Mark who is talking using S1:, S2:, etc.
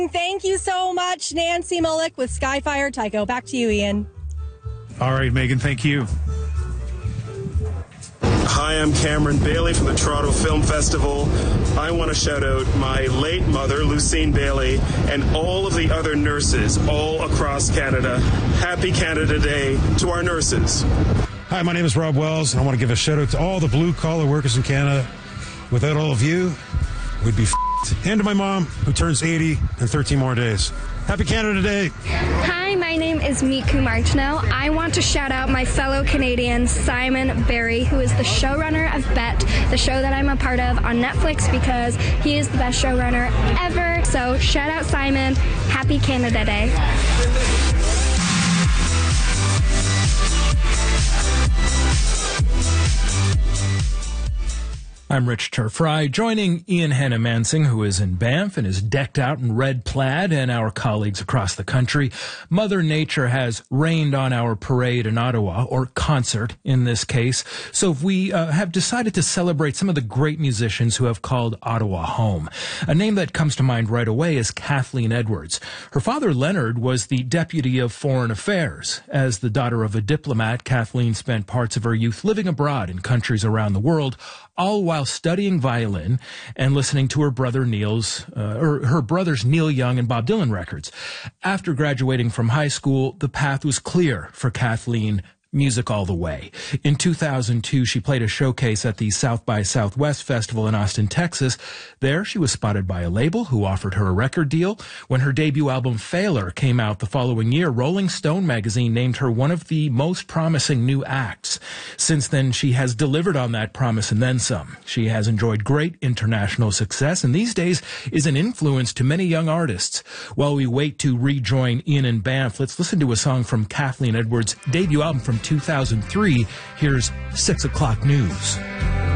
S1: Thank you so much, Nancy Mullick with Skyfire Tycho. Back to you, Ian.
S2: All right, Megan, thank you.
S3: Hi, I'm Cameron Bailey from the Toronto Film Festival. I want to shout out my late mother, Lucine Bailey, and all of the other nurses all across Canada. Happy Canada Day to our nurses.
S2: Hi, my name is Rob Wells. I want to give a shout out to all the blue-collar workers in Canada. Without all of you, we'd be f***ed. And to my mom, who turns 80 in 13 more days. Happy Canada Day.
S4: Hi, my name is Miku Martineau. I want to shout out my fellow Canadian, Simon Barry, who is the showrunner of Bet, the show that I'm a part of on Netflix, because he is the best showrunner ever. So shout out Simon. Happy Canada Day.
S5: I'm Rich Turfry, joining Ian Hannah-Mansing, who is in Banff and is decked out in red plaid, and our colleagues across the country. Mother Nature has rained on our parade in Ottawa, or concert in this case. So we have decided to celebrate some of the great musicians who have called Ottawa home. A name that comes to mind right away is Kathleen Edwards. Her father, Leonard, was the Deputy of Foreign Affairs. As the daughter of a diplomat, Kathleen spent parts of her youth living abroad in countries around the world, all while studying violin and listening to her brother her brothers Neil Young and Bob Dylan records. After graduating from high school, the path was clear for Kathleen. Music all the way. In 2002, she played a showcase at the South by Southwest Festival in Austin, Texas. There, she was spotted by a label who offered her a record deal. When her debut album, Failure, came out the following year, Rolling Stone magazine named her one of the most promising new acts. Since then, she has delivered on that promise and then some. She has enjoyed great international success and these days is an influence to many young artists. While we wait to rejoin Ian and Banff, let's listen to a song from Kathleen Edwards' debut album from 2003. Here's 6 o'clock news.